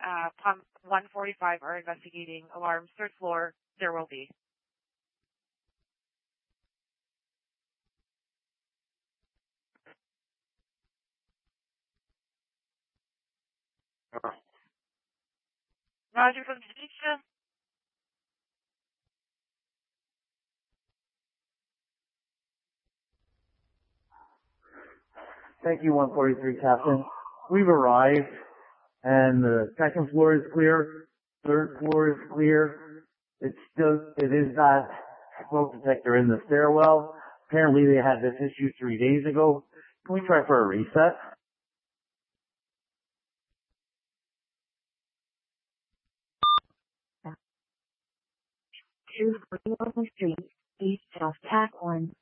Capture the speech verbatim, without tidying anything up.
uh, pump one forty-five are investigating alarms. Third floor, there will be. Roger from Tanisha. Thank you, one forty-three, Captain. We've arrived, and the second floor is clear. Third floor is clear. It's still, it is that smoke detector in the stairwell. Apparently they had this issue three days ago. Can we try for a reset? two forty-one Street, east of Tack one.